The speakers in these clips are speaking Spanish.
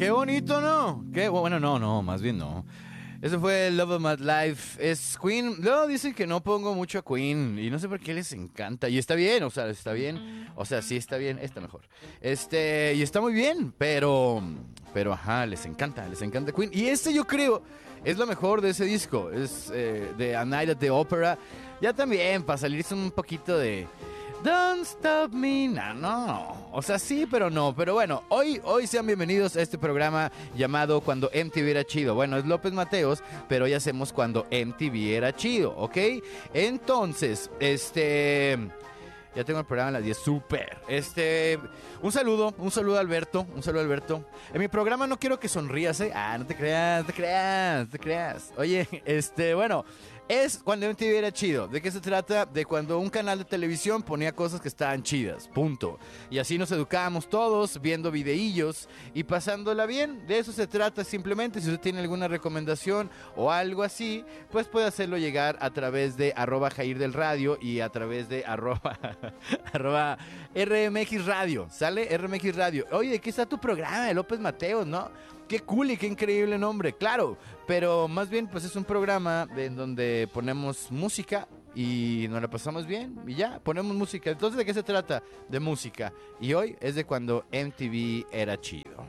Qué bonito, ¿no? Qué bueno, no, más bien no. Eso fue Love of My Life. Es Queen. Luego dicen que no pongo mucho a Queen. Y no sé por qué les encanta. Y está bien, o sea, está bien. O sea, sí está bien, está mejor. Y está muy bien, pero ajá, les encanta Queen. Y yo creo, es lo mejor de ese disco. Es de A Night at the Opera. Ya también, para salirse un poquito de Don't Stop Me, no. O sea, sí, pero no. Pero bueno, hoy sean bienvenidos a este programa llamado Cuando MTV era chido. Bueno, es López Mateos, pero hoy hacemos Cuando MTV era chido, ¿ok? Entonces, ya tengo el programa a las 10, súper. Un saludo a Alberto, En mi programa no quiero que sonrías, ¿eh? No te creas. Oye, bueno, es Cuando MTV era chido. ¿De qué se trata? De cuando un canal de televisión ponía cosas que estaban chidas, punto. Y así nos educábamos todos, viendo videillos y pasándola bien. De eso se trata simplemente. Si usted tiene alguna recomendación o algo así, pues puede hacerlo llegar a través de @Jair del Radio y a través de arroba RMX Radio. ¿Sale? RMX Radio. Oye, aquí está tu programa de López Mateos, ¿no? Qué cool y qué increíble nombre, claro. Pero más bien, pues es un programa en donde ponemos música y nos la pasamos bien y ya, ponemos música. Entonces, ¿de qué se trata? De música. Y hoy es de cuando MTV era chido.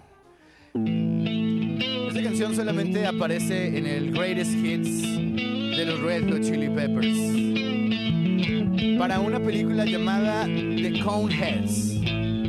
Esta canción solamente aparece en el Greatest Hits de los Red Hot Chili Peppers para una película llamada The Coneheads.